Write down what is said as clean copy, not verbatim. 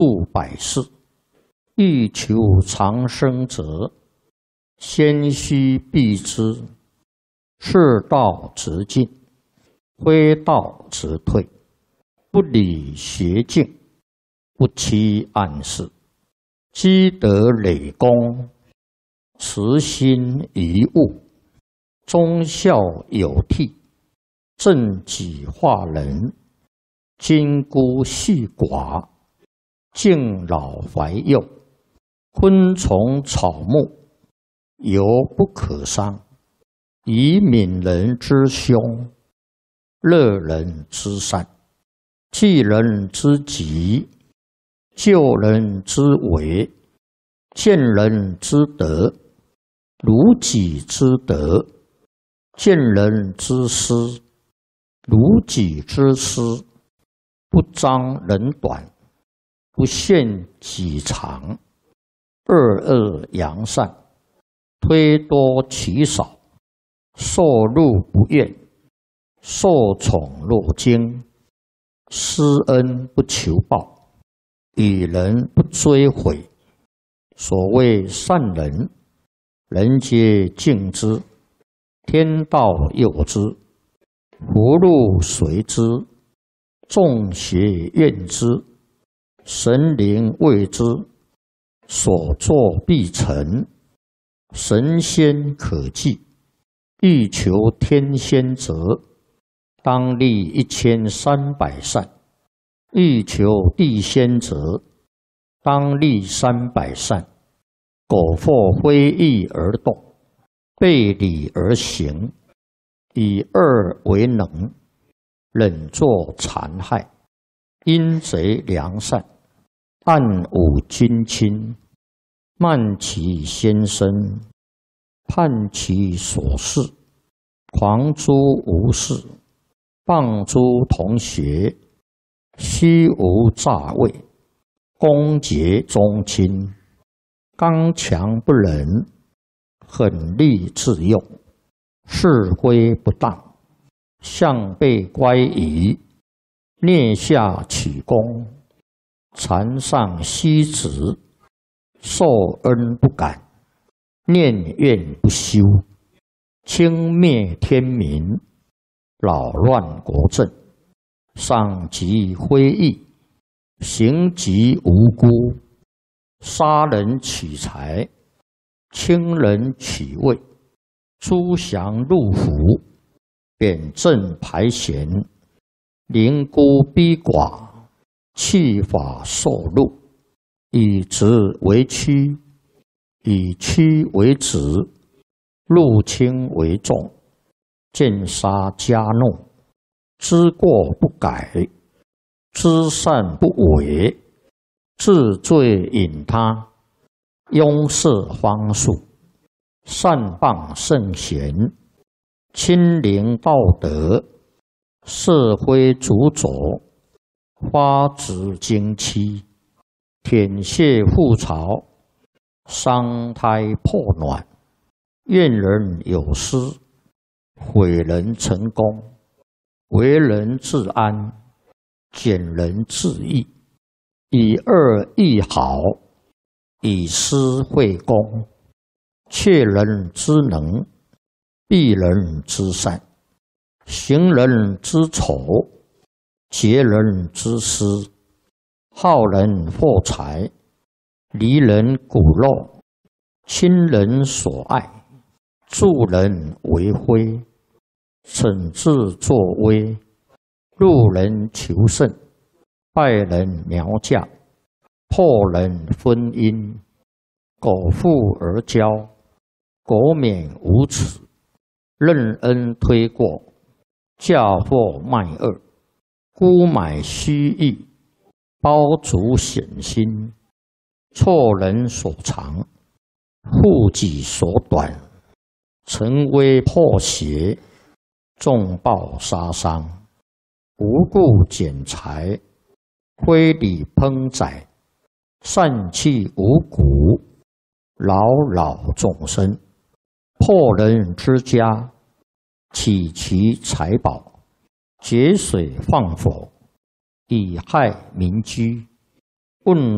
度百世。欲求长生者，先须避之。是道直进，非道直退。不理邪径，不欺暗室。积德累功，慈心遗物。忠孝有悌，正己化人。金孤细寡，敬老怀幼。昆虫草木，犹不可伤。以悯人之凶，乐人之善。济人之急，救人之危。见人之德，如己之德。见人之失，如己之失。不彰人短，不限己长。恶恶扬善，推多其少。受禄不怨，受宠若惊。施恩不求报，与人不追悔。所谓善人，人皆敬之。天道佑之，福禄随之。众邪怨之，神灵畏之。所作必成，神仙可祭。欲求天仙者，当立1300善；欲求地仙者，当立300善。苟或非义而动，背礼而行，以恶为能，忍作残害，阴贼良善，暗侮君亲，慢其先生，叛其所事，狂诛无事，谤诸同学，虚无诈伪，攻讦宗亲，刚强不仁，狠戾自用，是非不当，向背乖疑，蹑下取功，禅上息止，受恩不感，念怨不休，轻蔑天民，扰乱国政，伤及非义，行及无辜，杀人取财，轻人取位，诛降入府，贬正排贤，凌孤逼寡，弃法受禄，以直为曲，以曲为直，入轻为重，见杀加怒，知过不改，知善不为，治罪引他，拥塞荒树，善谤圣贤，亲临道德，社会主佐，发指经期，舔血覆巢，伤胎破卵，怨人有失，毁人成功，为人自安，减人自义，以恶易好，以私会公，窃人之能，避人之善，行人之丑，劫人之私，好人获财，离人骨肉，亲人所爱，助人为非，惩治作威，入人求胜，败人苗嫁，破人婚姻，苟富而骄，苟免无耻，任恩推过，嫁祸卖恶，沽买虚意，包足险心，错人所长，护己所短，成威破邪，重暴杀伤，无故减财，非礼烹宰，散弃五谷，扰扰众生，破人之家，起其财宝，节水放火，以害民居，问